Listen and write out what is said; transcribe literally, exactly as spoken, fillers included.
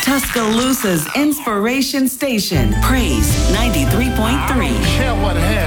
Tuscaloosa's inspiration station, Praise ninety-three point three. I don't care what happens.